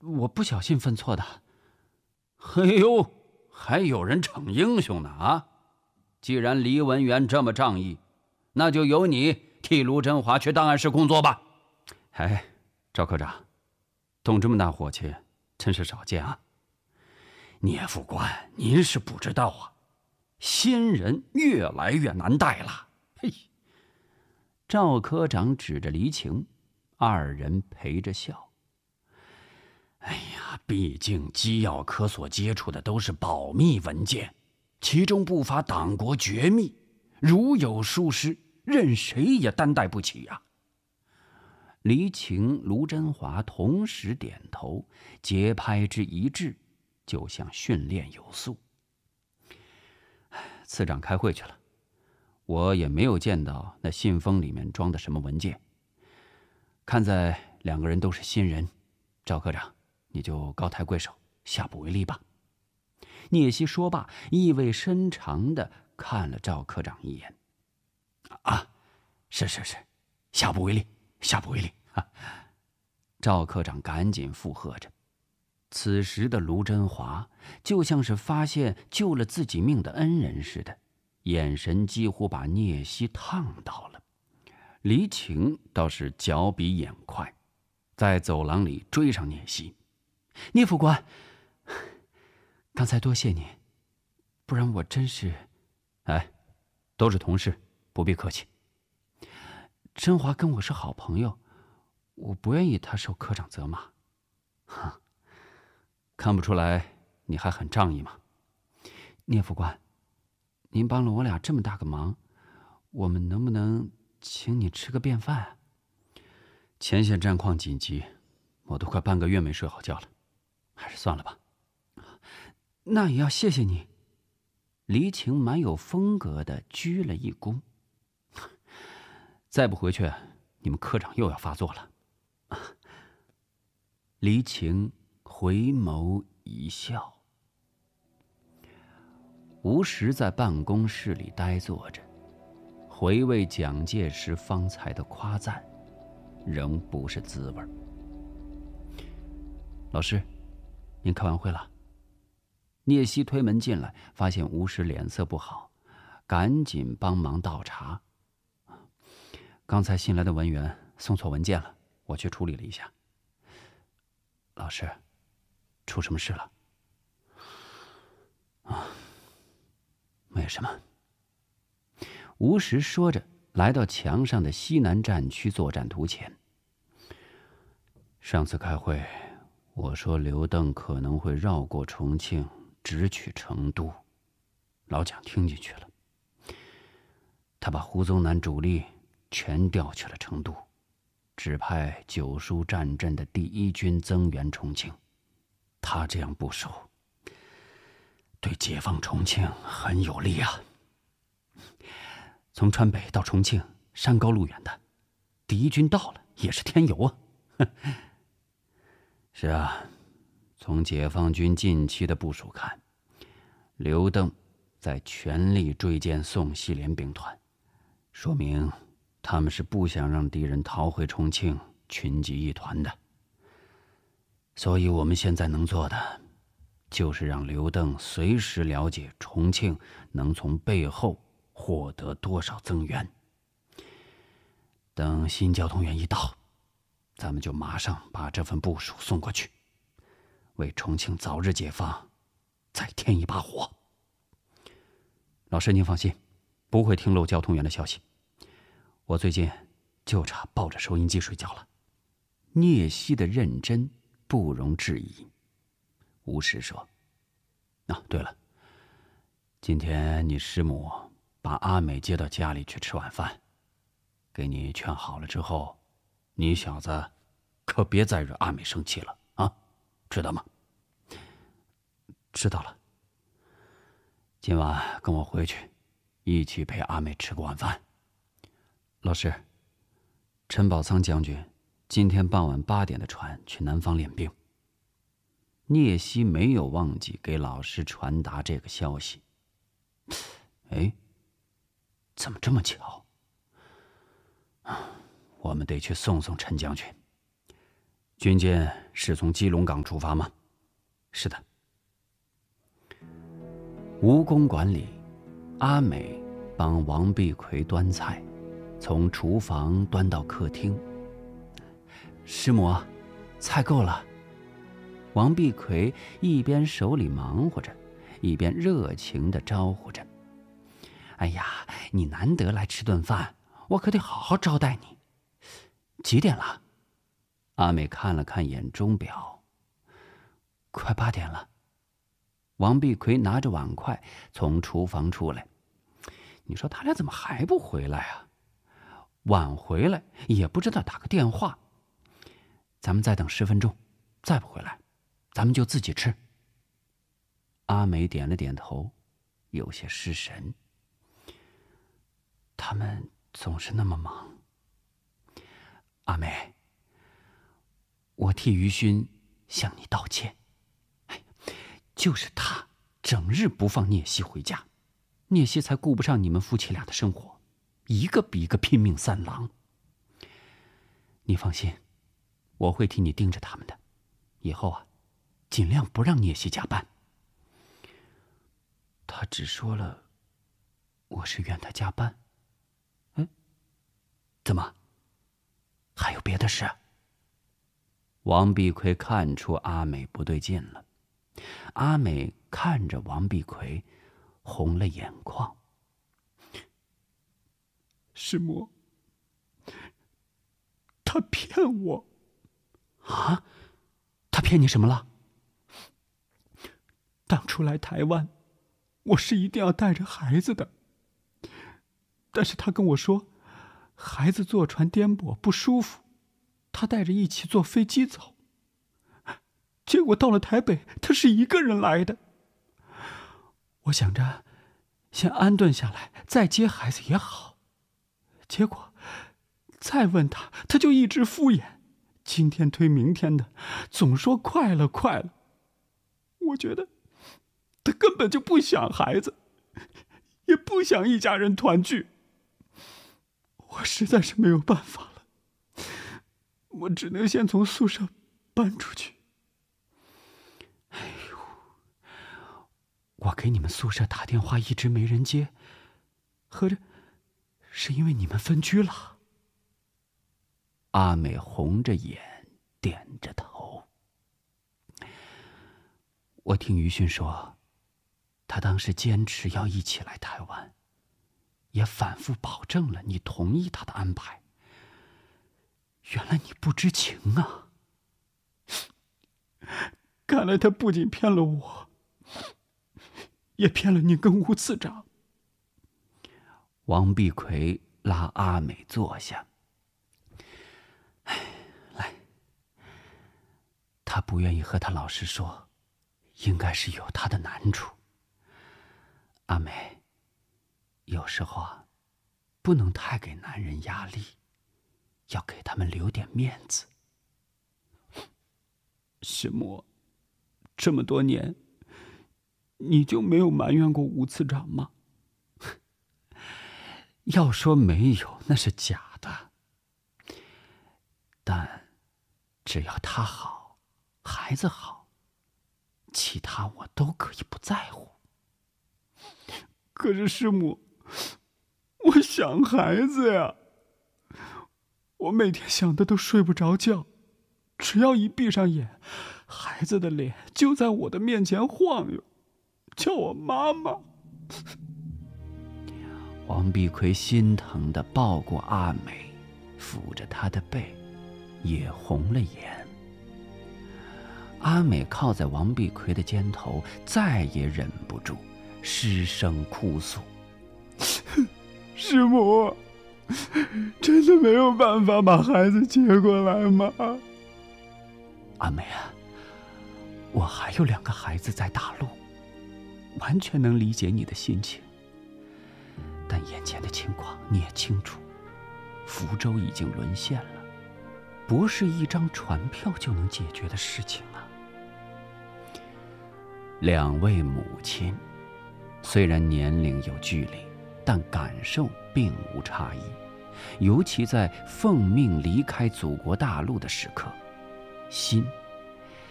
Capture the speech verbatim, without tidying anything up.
我不小心分错的。 嘿呦，还有人逞英雄呢啊！既然黎文元这么仗义，那就由你替卢振华去档案室工作吧。 哎，赵科长，动这么大火气，真是少见啊。 聂副官，您是不知道啊，新人越来越难带了。嘿， 赵科长指着黎晴，二人陪着笑。 哎呀，毕竟机要科所接触的都是保密文件，其中不乏党国绝密，如有疏失，任谁也担待不起呀、啊。 黎晴、卢振华同时点头，节拍之一致，就像训练有素。次长开会去了，我也没有见到那信封里面装的什么文件。看在两个人都是新人，赵科长，你就高抬贵手，下不为例吧。聂西说罢，意味深长地看了赵科长一眼。 啊，是是是，下不为例，下不为例。啊、 赵科长赶紧附和着。此时的卢振华就像是发现救了自己命的恩人似的，眼神几乎把聂西烫到了。黎晴倒是脚比眼快，在走廊里追上聂西。聂副官，刚才多谢你，不然我真是……哎，都是同事，不必客气。振华跟我是好朋友，我不愿意他受科长责骂。哼，看不出来你还很仗义吗？聂副官，您帮了我俩这么大个忙，我们能不能请你吃个便饭啊？前线战况紧急，我都快半个月没睡好觉了，还是算了吧。那也要谢谢你。黎晴蛮有风格的鞠了一躬。再不回去，你们科长又要发作了。黎晴回眸一笑。吴石在办公室里呆坐着，回味蒋介石方才的夸赞，仍不是滋味。老师，您开完会了？聂西推门进来，发现吴石脸色不好，赶紧帮忙倒茶。刚才新来的文员送错文件了，我去处理了一下。老师，出什么事了？啊，没什么。吴石说着，来到墙上的西南战区作战图前。上次开会，我说刘邓可能会绕过重庆，直取成都，老蒋听进去了。他把胡宗南主力全调去了成都，指派九叔战阵的第一军增援重庆。他这样部署，对解放重庆很有利啊。从川北到重庆，山高路远的，第一军到了也是添油啊。是啊，从解放军近期的部署看，刘邓在全力追歼宋西联兵团，说明他们是不想让敌人逃回重庆，群集一团的。所以我们现在能做的，就是让刘邓随时了解重庆能从背后获得多少增援。等新交通员一到，咱们就马上把这份部署送过去，为重庆早日解放再添一把火。老师您放心，不会听漏交通员的消息。我最近就差抱着收音机睡觉了。聂西的认真不容置疑。吴石说：“啊，对了，今天你师母把阿美接到家里去吃晚饭，给你劝好了之后，你小子可别再惹阿美生气了啊，知道吗？”知道了。今晚跟我回去，一起陪阿美吃个晚饭。老师，陈宝仓将军今天傍晚八点的船去南方练兵。聂西没有忘记给老师传达这个消息。哎，怎么这么巧？我们得去送送陈将军。 军舰是从基隆港出发吗？ 是的。 吴公馆里，阿美帮王碧奎端菜，从厨房端到客厅。 师母，菜够了。 王碧奎一边手里忙活着，一边热情地招呼着：“哎呀，你难得来吃顿饭，我可得好好招待你。 几点了？” 阿美看了看眼钟表， 快八点了。 王碧奎拿着碗筷从厨房出来，你说他俩怎么还不回来啊？晚回来也不知道打个电话。 咱们再等十分钟，再不回来，咱们就自己吃。 阿美点了点头，有些失神。 他们总是那么忙。阿美，我替于勋向你道歉。哎，就是他整日不放聂西回家，聂西才顾不上你们夫妻俩的生活，一个比一个拼命三郎。你放心，我会替你盯着他们的，以后啊，尽量不让聂西加班。他只说了，我是怨他加班。嗯，怎么？还有别的事？ 王碧奎看出阿美不对劲了，阿美看着王碧奎，红了眼眶。 师母，他骗我。 啊？他骗你什么了？ 当初来台湾，我是一定要带着孩子的，但是他跟我说，孩子坐船颠簸不舒服，他带着一起坐飞机走。结果到了台北，他是一个人来的。我想着先安顿下来再接孩子也好，结果再问他，他就一直敷衍，今天推明天的，总说快了快了。我觉得他根本就不想孩子，也不想一家人团聚。我实在是没有办法了，我只能先从宿舍搬出去。 哎呦，我给你们宿舍打电话一直没人接，合着是因为你们分居了？ 阿美红着眼点着头。 我听于勋说，他当时坚持要一起来台湾，也反复保证了你同意他的安排。原来你不知情啊！ 看来他不仅骗了我，也骗了你跟吴次长。 王碧奎拉阿美坐下。 来，他不愿意和他老师说，应该是有他的难处。阿美，有时候啊，不能太给男人压力，要给他们留点面子。 师母，这么多年，你就没有埋怨过吴次长吗？ 要说没有，那是假的。但只要他好，孩子好，其他我都可以不在乎。 可是师母，我想孩子呀，我每天想的都睡不着觉，只要一闭上眼，孩子的脸就在我的面前晃悠，叫我妈妈。 王碧奎心疼地抱过阿美，抚着她的背，也红了眼。阿美靠在王碧奎的肩头，再也忍不住，失声哭诉：“ 师母，真的没有办法把孩子接过来吗？” 阿美啊，我还有两个孩子在大陆，完全能理解你的心情。但眼前的情况你也清楚，福州已经沦陷了，不是一张船票就能解决的事情啊。 两位母亲虽然年龄有距离，但感受并无差异，尤其在奉命离开祖国大陆的时刻， 心。